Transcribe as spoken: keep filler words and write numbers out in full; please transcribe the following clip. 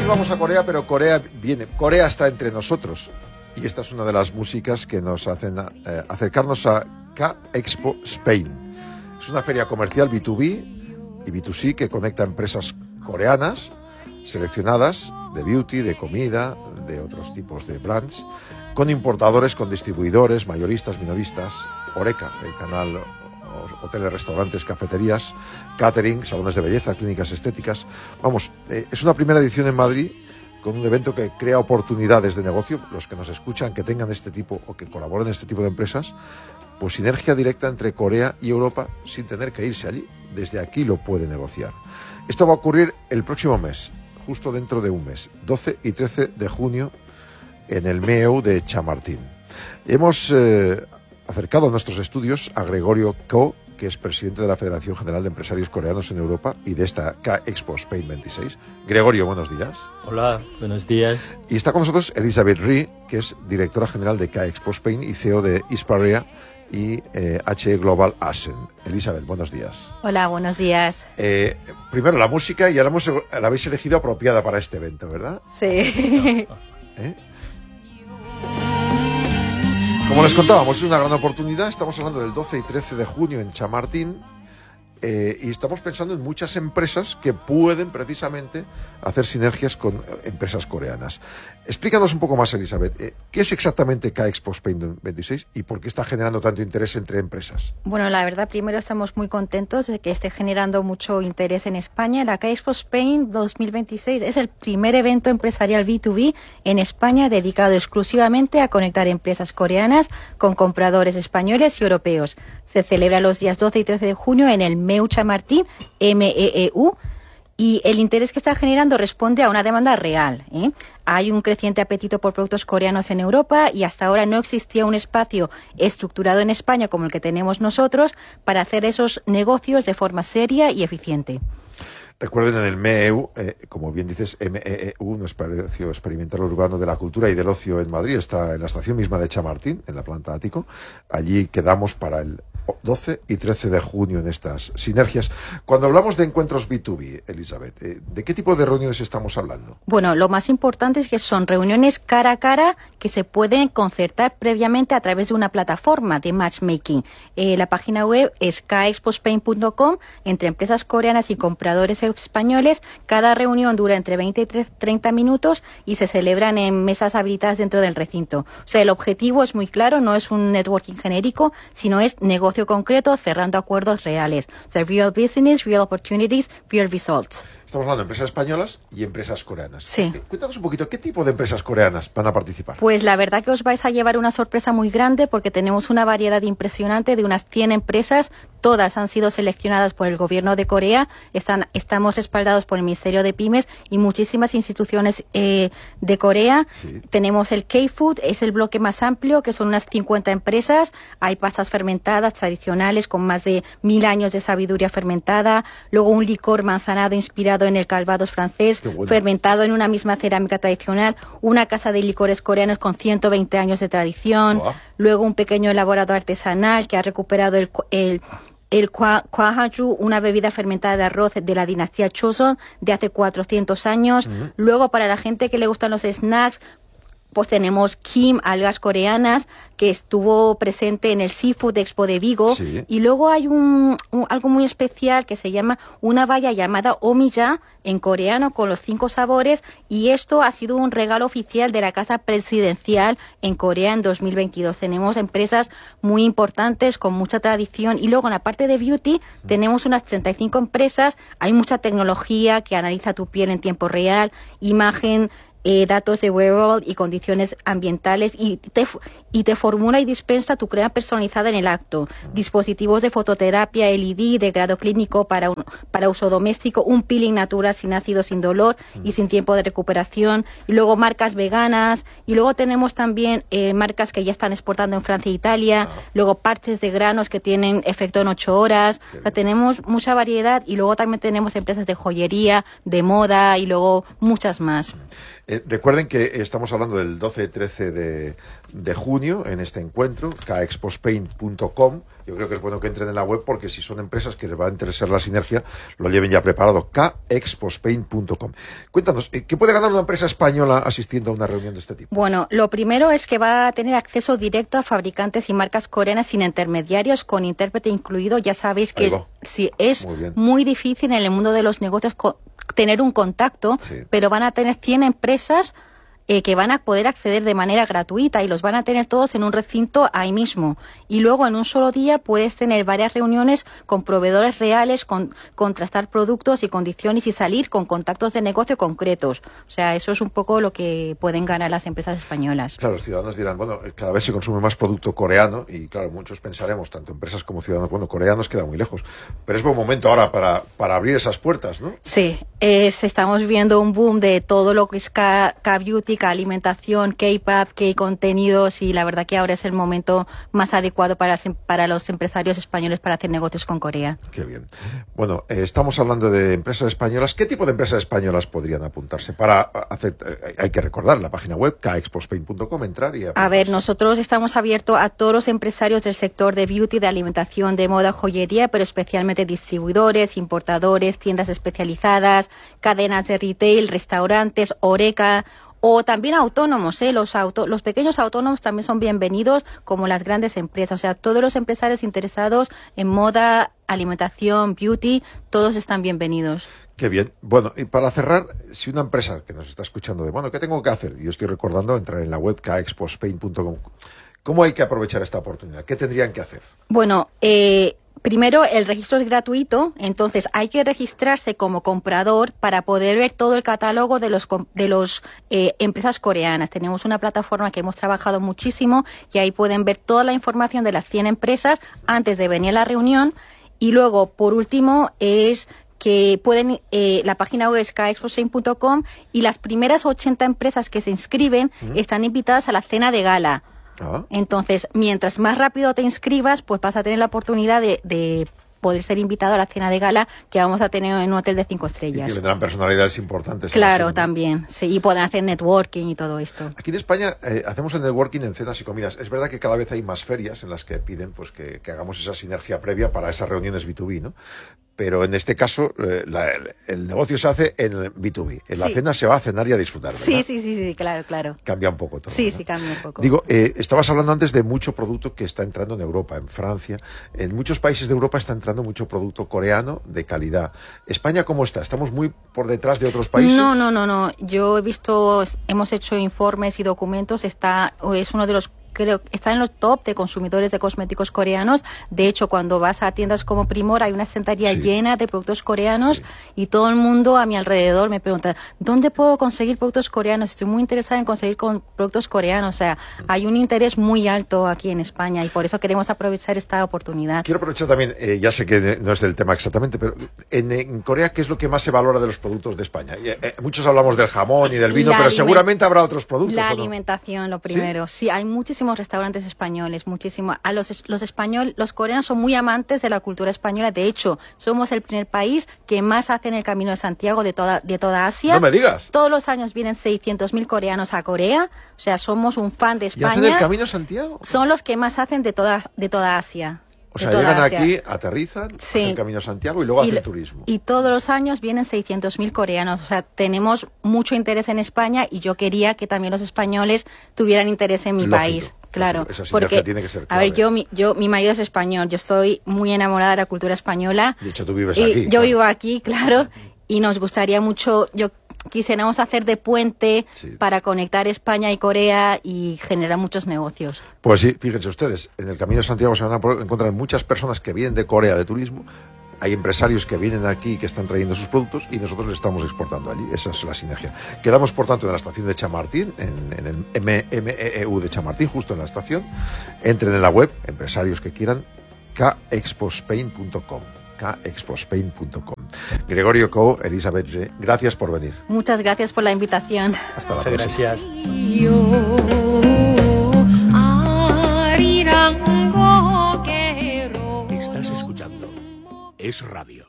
vamos a Corea, pero Corea viene, Corea está entre nosotros. Y esta es una de las músicas que nos hacen eh, acercarnos a K-Expo Spain. Es una feria comercial B dos B y B dos C que conecta empresas coreanas seleccionadas de beauty, de comida, de otros tipos de brands, con importadores, con distribuidores, mayoristas, minoristas, Horeca, el canal hoteles, restaurantes, cafeterías, catering, salones de belleza, clínicas estéticas. Vamos, eh, es una primera edición en Madrid con un evento que crea oportunidades de negocio. Los que nos escuchan, que tengan este tipo o que colaboren en este tipo de empresas, pues sinergia directa entre Corea y Europa sin tener que irse allí. Desde aquí lo puede negociar. Esto va a ocurrir el próximo mes, justo dentro de un mes, doce y trece de junio, en el M E U de Chamartín. Hemos eh, acercado a nuestros estudios a Gregorio Ko, que es presidente de la Federación General de Empresarios Coreanos en Europa y de esta K-Expo Spain veintiséis. Gregorio, buenos días. Hola, buenos días. Y está con nosotros Elizabeth Ri, que es directora general de K-Expo Spain y C E O de Hisparea y eh, H E Global Ascent. Elizabeth, buenos días. Hola, buenos días. Eh, primero la música, y ahora hemos, la habéis elegido apropiada para este evento, ¿verdad? Sí. ¿Eh? Como les contábamos, es una gran oportunidad. Estamos hablando del doce y trece de junio en Chamartín. Eh, y estamos pensando en muchas empresas que pueden precisamente hacer sinergias con empresas coreanas. Explícanos un poco más, Elizabeth, eh, ¿qué es exactamente K-Expo Spain veintiséis y por qué está generando tanto interés entre empresas? Bueno, la verdad, primero estamos muy contentos de que esté generando mucho interés en España. La K-Expo Spain dos mil veintiséis es el primer evento empresarial B dos B en España dedicado exclusivamente a conectar empresas coreanas con compradores españoles y europeos. Se celebra los días doce y trece de junio en el M E U Chamartín, M E E U, y el interés que está generando responde a una demanda real, ¿eh? Hay un creciente apetito por productos coreanos en Europa y hasta ahora no existía un espacio estructurado en España como el que tenemos nosotros para hacer esos negocios de forma seria y eficiente. Recuerden, en el M E U, eh, como bien dices, M E E U, un espacio experimental urbano de la cultura y del ocio en Madrid, está en la estación misma de Chamartín, en la planta ático. Allí quedamos para el doce y trece de junio en estas sinergias. Cuando hablamos de encuentros B dos B, Elizabeth, eh, ¿de qué tipo de reuniones estamos hablando? Bueno, lo más importante es que son reuniones cara a cara que se pueden concertar previamente a través de una plataforma de matchmaking. Eh, la página web es k expo spain punto com. Entre empresas coreanas y compradores españoles, cada reunión dura entre veinte y treinta minutos y se celebran en mesas habilitadas dentro del recinto. O sea, el objetivo es muy claro, no es un networking genérico, sino es negocio concreto cerrando acuerdos reales. O sea, real business, real opportunities, real results. Estamos hablando de empresas españolas y empresas coreanas. Sí. Cuéntanos un poquito, ¿qué tipo de empresas coreanas van a participar? Pues la verdad que os vais a llevar una sorpresa muy grande porque tenemos una variedad impresionante de unas cien empresas. Todas han sido seleccionadas por el gobierno de Corea. Están, estamos respaldados por el Ministerio de Pymes y muchísimas instituciones eh, de Corea. Sí. Tenemos el K-Food, es el bloque más amplio, que son unas cincuenta empresas. Hay pastas fermentadas tradicionales con más de mil años de sabiduría fermentada. Luego un licor manzanado inspirado en el Calvados francés, bueno, fermentado en una misma cerámica tradicional. Una casa de licores coreanos con ciento veinte años de tradición. Wow. Luego un pequeño elaborado artesanal que ha recuperado el... el El Kwahaju, una bebida fermentada de arroz de la dinastía Choson de hace cuatrocientos años. Uh-huh. Luego, para la gente que le gustan los snacks, pues tenemos Kim, algas coreanas, que estuvo presente en el Seafood Expo de Vigo. Sí. Y luego hay un, un algo muy especial que se llama una valla llamada Omiya, en coreano, con los cinco sabores. Y esto ha sido un regalo oficial de la Casa Presidencial en Corea en dos mil veintidós. Tenemos empresas muy importantes, con mucha tradición. Y luego en la parte de beauty tenemos unas treinta y cinco empresas. Hay mucha tecnología que analiza tu piel en tiempo real, imagen, Eh, datos de wearable y condiciones ambientales y te, y te formula y dispensa tu crema personalizada en el acto. Dispositivos de fototerapia L E D de grado clínico para, un, para uso doméstico, un peeling natural sin ácido, sin dolor y sin tiempo de recuperación. Y luego marcas veganas. Y luego tenemos también eh, marcas que ya están exportando en Francia e Italia. Luego parches de granos que tienen efecto en ocho horas. O sea, tenemos mucha variedad y luego también tenemos empresas de joyería, de moda y luego muchas más. Eh, recuerden que estamos hablando del doce y trece de, de junio en este encuentro, k expo spain punto com. Yo creo que es bueno que entren en la web porque si son empresas que les va a interesar la sinergia, lo lleven ya preparado, k expo spain punto com. Cuéntanos, ¿qué puede ganar una empresa española asistiendo a una reunión de este tipo? Bueno, lo primero es que va a tener acceso directo a fabricantes y marcas coreanas sin intermediarios, con intérprete incluido. Ya sabéis que es, sí, es muy, muy difícil en el mundo de los negocios tener un contacto, sí. Pero van a tener cien empresas eh, que van a poder acceder de manera gratuita y los van a tener todos en un recinto ahí mismo. Y luego en un solo día puedes tener varias reuniones con proveedores reales, con, contrastar productos y condiciones y salir con contactos de negocio concretos. O sea, eso es un poco lo que pueden ganar las empresas españolas. Claro, los ciudadanos dirán, bueno, cada vez se consume más producto coreano y claro, muchos pensaremos, tanto empresas como ciudadanos, bueno, coreanos queda muy lejos. Pero es buen momento ahora para, para abrir esas puertas, ¿no? Sí, es, estamos viendo un boom de todo lo que es K-Beauty, K-Alimentación, K-Pop, K-Contenidos, y la verdad que ahora es el momento más adecuado para, para los empresarios españoles para hacer negocios con Corea. Qué bien. Bueno, eh, estamos hablando de empresas españolas. ¿Qué tipo de empresas españolas podrían apuntarse? Para hacer, eh, hay que recordar la página web k expo spain punto com, entrar y apuntarse. A ver, nosotros estamos abiertos a todos los empresarios del sector de beauty, de alimentación, de moda, joyería, pero especialmente distribuidores, importadores, tiendas especializadas, cadenas de retail, restaurantes, Horeca, o también autónomos, ¿eh? Los, auto, los pequeños autónomos también son bienvenidos, como las grandes empresas. O sea, todos los empresarios interesados en moda, alimentación, beauty, todos están bienvenidos. Qué bien. Bueno, y para cerrar, si una empresa que nos está escuchando de, bueno, ¿qué tengo que hacer? Yo estoy recordando entrar en la web k expo spain punto com. ¿Cómo hay que aprovechar esta oportunidad? ¿Qué tendrían que hacer? Bueno, eh... primero, el registro es gratuito, entonces hay que registrarse como comprador para poder ver todo el catálogo de los de los eh, empresas coreanas. Tenemos una plataforma que hemos trabajado muchísimo y ahí pueden ver toda la información de las cien empresas antes de venir a la reunión. Y luego, por último, es que pueden, eh, la página web es k expo spain punto com y las primeras ochenta empresas que se inscriben ¿Mm? están invitadas a la cena de gala. Ah. Entonces, mientras más rápido te inscribas, pues vas a tener la oportunidad de, de poder ser invitado a la cena de gala que vamos a tener en un hotel de cinco estrellas. Y que vendrán personalidades importantes. Claro, también. Sí, y pueden hacer networking y todo esto. Aquí en España eh, hacemos el networking en cenas y comidas. Es verdad que cada vez hay más ferias en las que piden pues que, que hagamos esa sinergia previa para esas reuniones B dos B, ¿no? Pero en este caso, eh, la, el, el negocio se hace en el B dos B. En sí. La cena se va a cenar y a disfrutar, ¿verdad? Sí, sí, sí, sí, claro, claro. Cambia un poco todo. Sí, ¿no? sí, cambia un poco. Digo, eh, estabas hablando antes de mucho producto que está entrando en Europa, en Francia. En muchos países de Europa está entrando mucho producto coreano de calidad. ¿España cómo está? ¿Estamos muy por detrás de otros países? No, no, no, no. Yo he visto, hemos hecho informes y documentos. Está, es uno de los creo que está en los top de consumidores de cosméticos coreanos. De hecho, cuando vas a tiendas como Primor, hay una estantería sí. llena de productos coreanos sí. y todo el mundo a mi alrededor me pregunta, ¿dónde puedo conseguir productos coreanos? Estoy muy interesada en conseguir con productos coreanos. O sea, mm. hay un interés muy alto aquí en España y por eso queremos aprovechar esta oportunidad. Quiero aprovechar también, eh, ya sé que no es del tema exactamente, pero en, en Corea, ¿qué es lo que más se valora de los productos de España? Eh, eh, muchos hablamos del jamón y del vino, la pero seguramente habrá otros productos. La ¿o no? alimentación, lo primero. Sí, sí hay muchísimos restaurantes españoles, muchísimo. A los los español, los coreanos son muy amantes de la cultura española. De hecho, somos el primer país que más hacen el Camino de Santiago de toda de toda Asia. No me digas. Todos los años vienen seiscientos mil coreanos a Corea. O sea, somos un fan de España. ¿Y hacen el Camino de Santiago? Son los que más hacen de toda de toda Asia. O sea, llegan Asia. Aquí, aterrizan, sí. hacen el Camino de Santiago y luego y, hacen turismo. Y todos los años vienen seiscientos mil coreanos. O sea, tenemos mucho interés en España y yo quería que también los españoles tuvieran interés en mi Lógico. país. Claro, esa porque tiene que ser a ver, yo mi, yo mi marido es español, yo estoy muy enamorada de la cultura española. De hecho, tú vives y aquí. Yo claro. vivo aquí, claro, y nos gustaría mucho, yo quisiéramos hacer de puente sí. para conectar España y Corea y generar muchos negocios. Pues sí, fíjense ustedes, en el Camino de Santiago se van a encontrar muchas personas que vienen de Corea de turismo. Hay empresarios que vienen aquí que están trayendo sus productos y nosotros les estamos exportando allí. Esa es la sinergia. Quedamos, por tanto, en la estación de Chamartín, en, en el M M E U de Chamartín, justo en la estación. Entren en la web, empresarios que quieran, k expo spain punto com. k expo spain punto com. Gregorio Co, Elizabeth Re, gracias por venir. Muchas gracias por la invitación. Hasta la Muchas próxima. Gracias. Estás escuchando Es Radio.